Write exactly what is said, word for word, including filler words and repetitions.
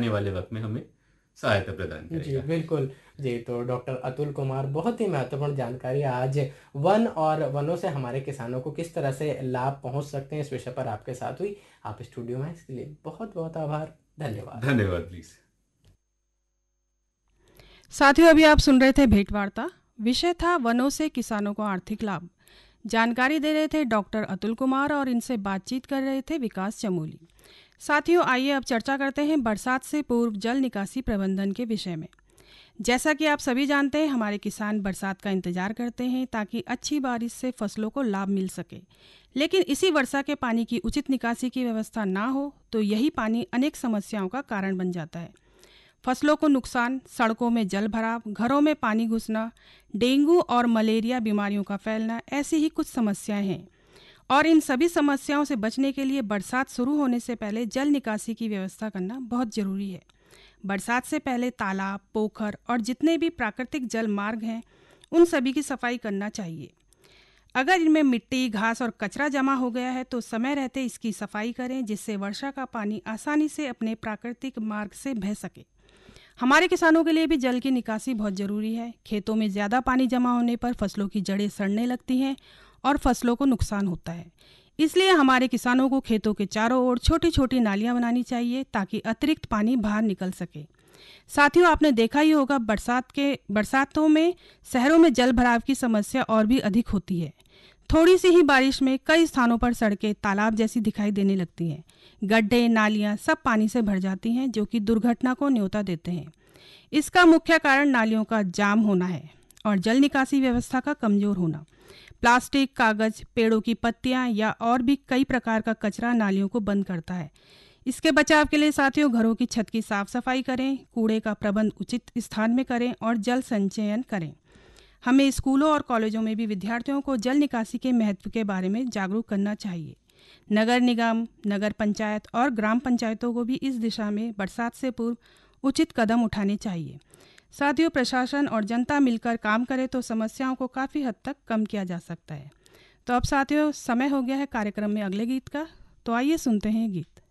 आने वाले वक्त में हमें सहायता प्रदान जी करेगा। बिल्कुल। जी, तो डॉक्टर अतुल कुमार, बहुत ही महत्वपूर्ण जानकारी आज वन और वनों से हमारे किसानों को किस तरह से लाभ पहुंच सकते हैं, इस विषय पर आपके साथ हुई। आप स्टूडियो में हैं, इसके लिए बहुत बहुत आभार। धन्यवाद। धन्यवाद प्लीज। साथियों, अभी आप सुन रहे थे भेंट वार्ता। विषय था वनों से किसानों को आर्थिक लाभ। जानकारी दे रहे थे डॉक्टर अतुल कुमार और इनसे बातचीत कर रहे थे विकास चमोली। साथियों, आइए अब चर्चा करते हैं बरसात से पूर्व जल निकासी प्रबंधन के विषय में। जैसा कि आप सभी जानते हैं, हमारे किसान बरसात का इंतजार करते हैं ताकि अच्छी बारिश से फसलों को लाभ मिल सके। लेकिन इसी वर्षा के पानी की उचित निकासी की व्यवस्था ना हो तो यही पानी अनेक समस्याओं का कारण बन जाता है। फसलों को नुकसान, सड़कों में जल भराव, घरों में पानी घुसना, डेंगू और मलेरिया बीमारियों का फैलना, ऐसी ही कुछ समस्याएं हैं। और इन सभी समस्याओं से बचने के लिए बरसात शुरू होने से पहले जल निकासी की व्यवस्था करना बहुत ज़रूरी है। बरसात से पहले तालाब, पोखर और जितने भी प्राकृतिक जल मार्ग हैं, उन सभी की सफाई करना चाहिए। अगर इनमें मिट्टी, घास और कचरा जमा हो गया है तो समय रहते इसकी सफाई करें, जिससे वर्षा का पानी आसानी से अपने प्राकृतिक मार्ग से बह सके। हमारे किसानों के लिए भी जल की निकासी बहुत ज़रूरी है। खेतों में ज़्यादा पानी जमा होने पर फसलों की जड़ें सड़ने लगती हैं और फसलों को नुकसान होता है। इसलिए हमारे किसानों को खेतों के चारों ओर छोटी छोटी नालियां बनानी चाहिए ताकि अतिरिक्त पानी बाहर निकल सके। साथियों, आपने देखा ही होगा, बरसात के बरसातों में शहरों में जल भराव की समस्या और भी अधिक होती है। थोड़ी सी ही बारिश में कई स्थानों पर सड़कें तालाब जैसी दिखाई देने लगती हैं। गड्ढे, नालियां सब पानी से भर जाती हैं, जो कि दुर्घटना को न्योता देते हैं। इसका मुख्य कारण नालियों का जाम होना है और जल निकासी व्यवस्था का कमजोर होना। प्लास्टिक, कागज, पेड़ों की पत्तियां या और भी कई प्रकार का कचरा नालियों को बंद करता है। इसके बचाव के लिए साथियों, घरों की छत की साफ सफाई करें, कूड़े का प्रबंध उचित स्थान में करें और जल संचयन करें। हमें स्कूलों और कॉलेजों में भी विद्यार्थियों को जल निकासी के महत्व के बारे में जागरूक करना चाहिए। नगर निगम, नगर पंचायत और ग्राम पंचायतों को भी इस दिशा में बरसात से पूर्व उचित कदम उठाने चाहिए। साथियों, प्रशासन और जनता मिलकर काम करे तो समस्याओं को काफ़ी हद तक कम किया जा सकता है। तो अब साथियों, समय हो गया है कार्यक्रम में अगले गीत का, तो आइए सुनते हैं गीत।